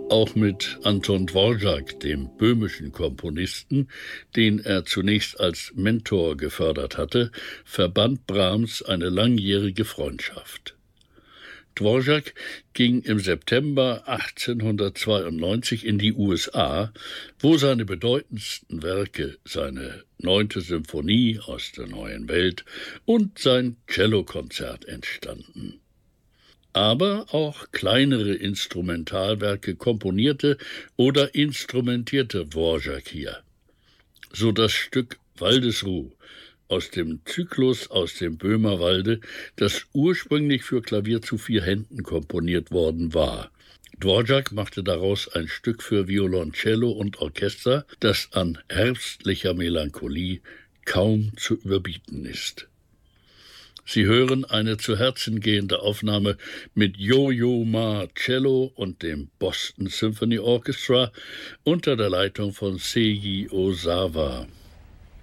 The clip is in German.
Auch mit Anton Dvorak, dem böhmischen Komponisten, den er zunächst als Mentor gefördert hatte, verband Brahms eine langjährige Freundschaft. Dvorak ging im September 1892 in die USA, wo seine bedeutendsten Werke, seine 9. Symphonie aus der Neuen Welt und sein Cellokonzert entstanden. Aber auch kleinere Instrumentalwerke komponierte oder instrumentierte Dvorak hier. So das Stück Waldesruh aus dem Zyklus aus dem Böhmerwalde, das ursprünglich für Klavier zu 4 Händen komponiert worden war. Dvorak machte daraus ein Stück für Violoncello und Orchester, das an herbstlicher Melancholie kaum zu überbieten ist. Sie hören eine zu Herzen gehende Aufnahme mit Yo-Yo Ma Cello und dem Boston Symphony Orchestra unter der Leitung von Seiji Ozawa.